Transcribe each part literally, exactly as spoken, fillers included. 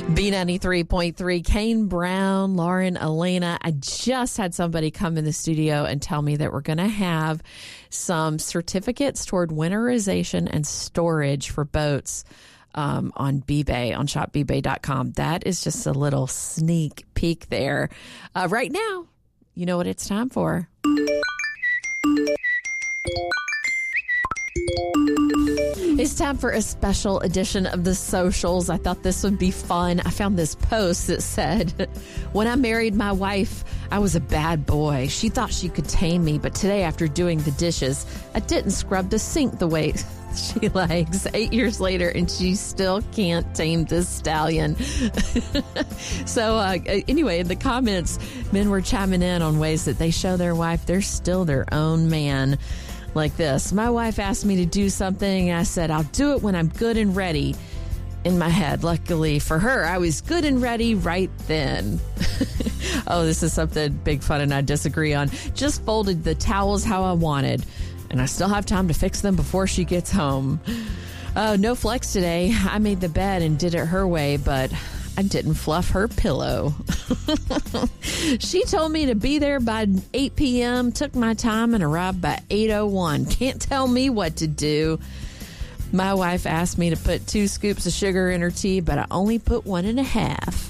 B ninety-three point three, Kane Brown, Lauren, Elena. I just had somebody come in the studio and tell me that we're going to have some certificates toward winterization and storage for boats um, on B-Bay, on shop b bay dot com. That is just a little sneak peek there. Uh, right now, you know what it's time for. It's time for a special edition of the socials. I thought this would be fun. I found this post that said, when I married my wife, I was a bad boy. She thought she could tame me, but today after doing the dishes, I didn't scrub the sink the way she likes. Eight years later, and she still can't tame this stallion. So uh, anyway, in the comments, men were chiming in on ways that they show their wife they're still their own man. Like this. My wife asked me to do something. I said, I'll do it when I'm good and ready. In my head, luckily for her, I was good and ready right then. Oh, this is something Big Fun and I disagree on. Just folded the towels how I wanted, and I still have time to fix them before she gets home. Uh, no flex today. I made the bed and did it her way, but I didn't fluff her pillow. She told me to be there by eight p.m., took my time, and arrived by eight oh one. Can't tell me what to do. My wife asked me to put two scoops of sugar in her tea, but I only put one and a half.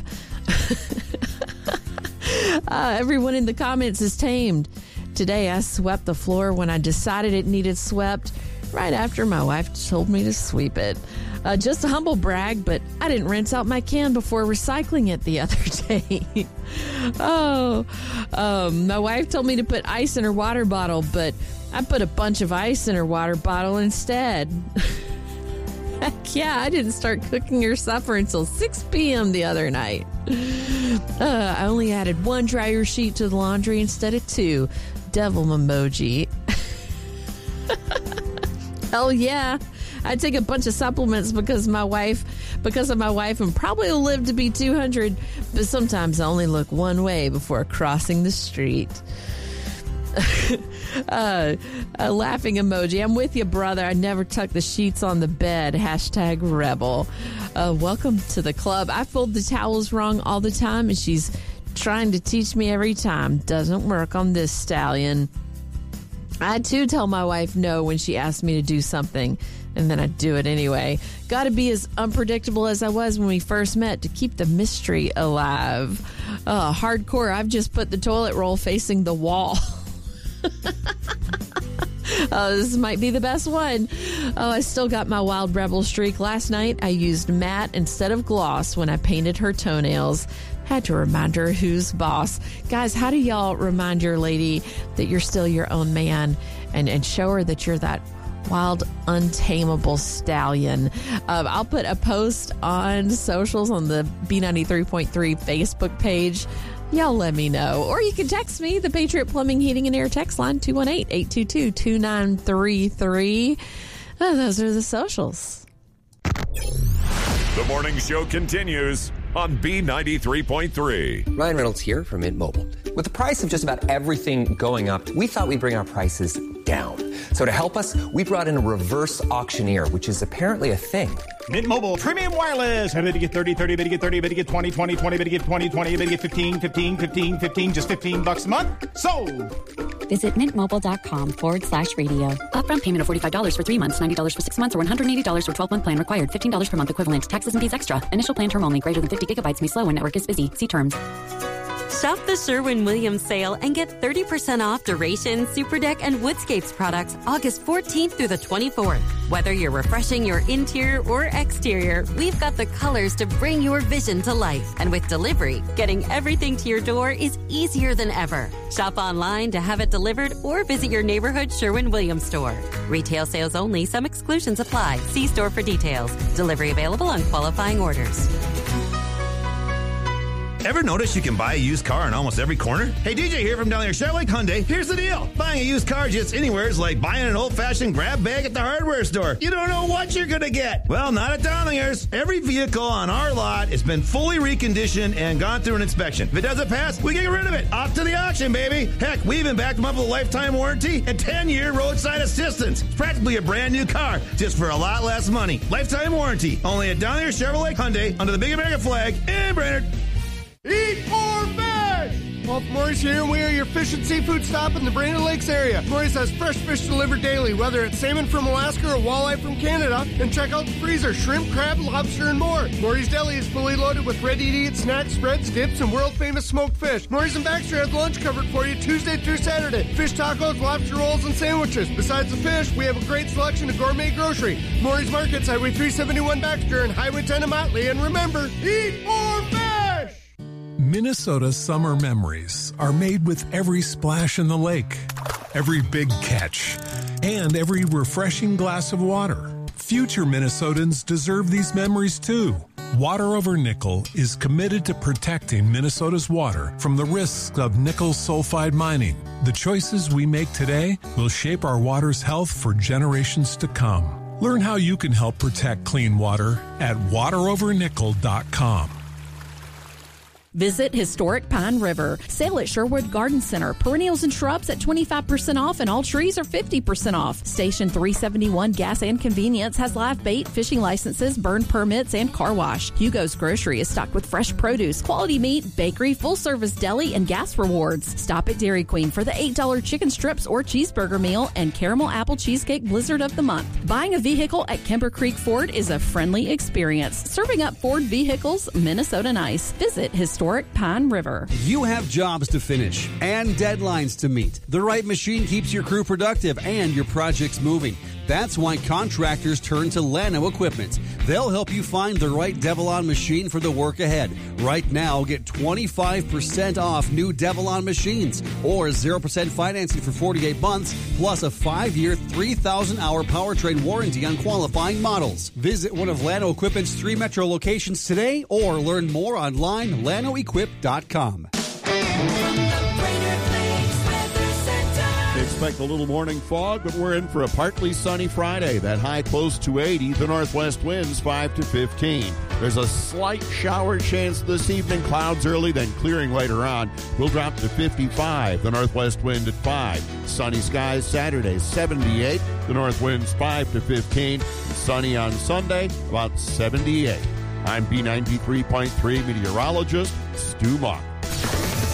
uh, everyone in the comments is tamed. Today I swept the floor when I decided it needed swept, right after my wife told me to sweep it. Uh, just a humble brag, but I didn't rinse out my can before recycling it the other day. oh, um, my wife told me to put ice in her water bottle, but I put a bunch of ice in her water bottle instead. Heck yeah, I didn't start cooking her supper until six p.m. the other night. Uh, I only added one dryer sheet to the laundry instead of two. Devil emoji. Hell yeah. I take a bunch of supplements because my wife, because of my wife, and probably will live to be two hundred, but sometimes I only look one way before crossing the street. uh, a laughing emoji. I'm with you, brother. I never tuck the sheets on the bed. Hashtag rebel. Uh, welcome to the club. I fold the towels wrong all the time, and she's trying to teach me every time. Doesn't work on this stallion. I, too, tell my wife no when she asks me to do something, and then I do it anyway. Got to be as unpredictable as I was when we first met to keep the mystery alive. Uh, hardcore, I've just put the toilet roll facing the wall. Oh, this might be the best one. Oh, I still got my wild rebel streak. Last night, I used matte instead of gloss when I painted her toenails. Had to remind her who's boss. Guys, how do y'all remind your lady that you're still your own man and, and show her that you're that wild, untamable stallion? Um, I'll put a post on socials on the B ninety-three point three Facebook page. Y'all let me know. Or you can text me, the Patriot Plumbing, Heating, and Air text line, two one eight, eight two two, two nine three three. Oh, those are the socials. The morning show continues on B ninety-three point three. Ryan Reynolds here from Mint Mobile. With the price of just about everything going up, we thought we'd bring our prices down. So to help us, we brought in a reverse auctioneer, which is apparently a thing. Mint Mobile Premium Wireless. How to get thirty, thirty, to get thirty, to get twenty, twenty, twenty, to get twenty, twenty, to get fifteen, fifteen, fifteen, fifteen, just fifteen bucks a month? Sold! Visit mintmobile.com forward slash radio. Upfront payment of forty-five dollars for three months, ninety dollars for six months, or one hundred eighty dollars for twelve-month plan required. fifteen dollars per month equivalent. Taxes and fees extra. Initial plan term only. Greater than fifty gigabytes may slow when network is busy. See terms. Shop the Sherwin-Williams sale and get thirty percent off Duration, Superdeck, and Woodscapes products August fourteenth through the twenty-fourth. Whether you're refreshing your interior or exterior, we've got the colors to bring your vision to life. And with delivery, getting everything to your door is easier than ever. Shop online to have it delivered or visit your neighborhood Sherwin-Williams store. Retail sales only. Some exclusions apply. See store for details. Delivery available on qualifying orders. Ever notice you can buy a used car in almost every corner? Hey, D J here from down there, Chevrolet Hyundai. Here's the deal. Buying a used car just anywhere is like buying an old-fashioned grab bag at the hardware store. You don't know what you're going to get. Well, not at Downingers. Every vehicle on our lot has been fully reconditioned and gone through an inspection. If it doesn't pass, we get rid of it. Off to the auction, baby. Heck, we even backed them up with a lifetime warranty and ten-year roadside assistance. It's practically a brand new car, just for a lot less money. Lifetime warranty. Only at Down Chevrolet Hyundai under the Big American flag in Brainerd. Eat or fish! Paul from Maury's here, and we are your fish and seafood stop in the Brainerd Lakes area. Maury's has fresh fish delivered daily, whether it's salmon from Alaska or walleye from Canada. And check out the freezer, shrimp, crab, lobster, and more. Maury's Deli is fully loaded with ready-to-eat snacks, spreads, dips, and world-famous smoked fish. Maury's and Baxter has lunch covered for you Tuesday through Saturday. Fish tacos, lobster rolls, and sandwiches. Besides the fish, we have a great selection of gourmet grocery. Maury's Markets, Highway three seventy-one Baxter and Highway ten in Motley. And remember, eat or fish! Minnesota summer memories are made with every splash in the lake, every big catch, and every refreshing glass of water. Future Minnesotans deserve these memories too. Water Over Nickel is committed to protecting Minnesota's water from the risks of nickel sulfide mining. The choices we make today will shape our water's health for generations to come. Learn how you can help protect clean water at water over nickel dot com. Visit Historic Pine River. Sale at Sherwood Garden Center. Perennials and shrubs at twenty-five percent off and all trees are fifty percent off. Station three seventy-one Gas and Convenience has live bait, fishing licenses, burn permits, and car wash. Hugo's Grocery is stocked with fresh produce, quality meat, bakery, full-service deli, and gas rewards. Stop at Dairy Queen for the eight dollar chicken strips or cheeseburger meal and caramel apple cheesecake blizzard of the month. Buying a vehicle at Kemper Creek Ford is a friendly experience. Serving up Ford vehicles, Minnesota nice. Visit Historic Pine River. You have jobs to finish and deadlines to meet. The right machine keeps your crew productive and your projects moving. That's why contractors turn to Llano Equipment. They'll help you find the right Devilon machine for the work ahead. Right now, get twenty-five percent off new Devilon machines or zero percent financing for forty-eight months, plus a five-year, three thousand hour powertrain warranty on qualifying models. Visit one of Llano Equipment's three metro locations today or learn more online, llano equip dot com. Expect a little morning fog, but we're in for a partly sunny Friday. That high close to eighty. The northwest winds five to fifteen. There's a slight shower chance this evening. Clouds early, then clearing later on. We'll drop to fifty-five. The northwest wind at five. Sunny skies Saturday, seventy-eight. The north winds five to fifteen. Sunny on Sunday, about seventy-eight. I'm B ninety-three point three meteorologist Stu Mock.